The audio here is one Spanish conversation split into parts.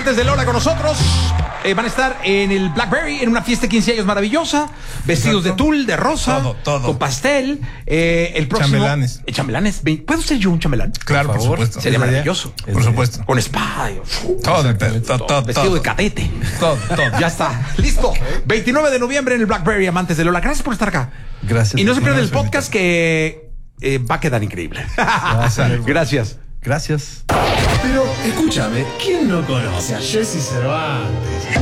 amantes de Lola con nosotros. Van a estar en el Blackberry, en una fiesta de 15 años maravillosa, vestidos de tul, de rosa, con pastel. El próximo. Chambelanes. Chambelanes. ¿Puedo ser yo un chambelán? Claro, por supuesto. Sería maravilloso. Por supuesto. Con espada. Todo el pedo. Todo. Vestido de cadete. Todo. Ya está. Listo. 29 de noviembre en el Blackberry, amantes de Lola. Gracias por estar acá. Gracias. Y no se pierdan el podcast que va a quedar increíble. Gracias. Gracias. Pero, escúchame, ¿quién no conoce a Jesse Cervantes?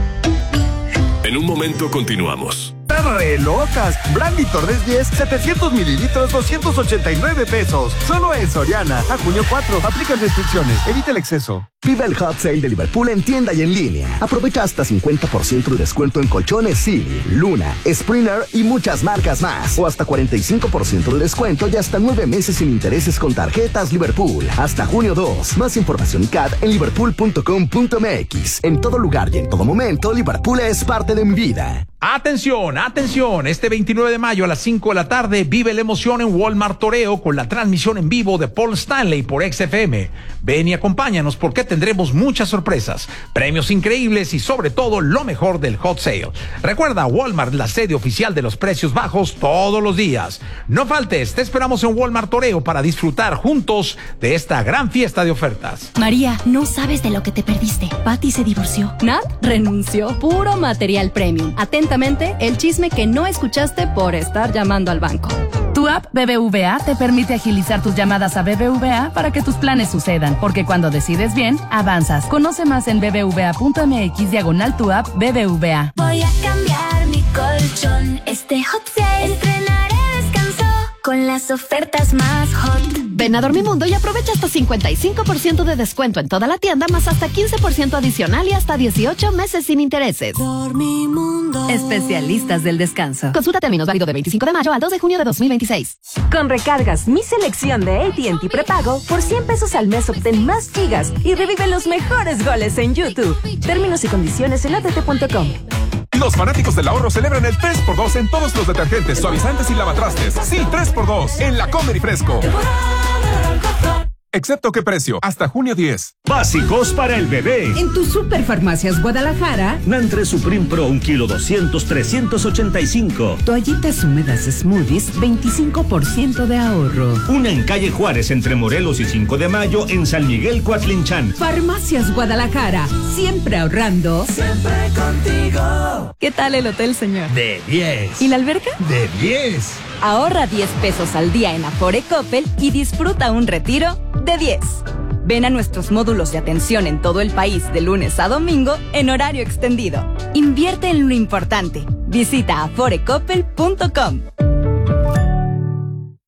En un momento continuamos. ¡Re locas! Brandy Torres 10, 700 mililitros, 289 pesos. Solo en Soriana. A junio 4. Aplican restricciones. Evita el exceso. Vive el Hot Sale de Liverpool en tienda y en línea. Aprovecha hasta 50% de descuento en colchones Silly, Luna, Springer y muchas marcas más. O hasta 45% de descuento y hasta 9 meses sin intereses con tarjetas Liverpool. Hasta junio 2. Más información y CAD en liverpool.com.mx. En todo lugar y en todo momento, Liverpool es parte de mi vida. Atención, atención, este 29 de mayo a las 5 de la tarde vive la emoción en Walmart Toreo con la transmisión en vivo de Paul Stanley por XFM. Ven y acompáñanos porque tendremos muchas sorpresas, premios increíbles y sobre todo lo mejor del Hot Sale. Recuerda, Walmart, la sede oficial de los precios bajos todos los días. No faltes, te esperamos en Walmart Toreo para disfrutar juntos de esta gran fiesta de ofertas. María, no sabes de lo que te perdiste. Patty se divorció. Nat renunció. Puro material premium. Atentamente, el chisme que no escuchaste por estar llamando al banco. Tu app BBVA te permite agilizar tus llamadas a BBVA para que tus planes sucedan, porque cuando decides bien, avanzas. Conoce más en bbva.mx/tu app BBVA. Voy a cambiar mi colchón, este Hot Sale. Estrenaré descanso con las ofertas más hot. Ven a Dormimundo y aprovecha hasta 55% de descuento en toda la tienda, más hasta 15% adicional y hasta 18 meses sin intereses. Dormimundo. Especialistas del descanso. Consulta términos, válido de 25 de mayo al 2 de junio de 2026. Con recargas Mi Selección de AT&T Prepago, por 100 pesos al mes obtén más gigas y revive los mejores goles en YouTube. Términos y condiciones en att.com. Los fanáticos del ahorro celebran el 3x2 en todos los detergentes, suavizantes y lavatrastes. Sí, 3x2 en La Comer y Fresco. Excepto qué precio, hasta junio 10. Básicos para el bebé. En tu Superfarmacias Guadalajara. Nantre Supreme Pro 1 kilo 200, 385. Toallitas húmedas Smoothies, 25% de ahorro. Una en calle Juárez entre Morelos y 5 de Mayo en San Miguel Coatlinchan. Farmacias Guadalajara, siempre ahorrando. Siempre contigo. ¿Qué tal el hotel, señor? De 10. ¿Y la alberca? De 10. Ahorra 10 pesos al día en Afore Coppel y disfruta un retiro de 10. Ven a nuestros módulos de atención en todo el país de lunes a domingo en horario extendido. Invierte en lo importante. Visita aforecoppel.com.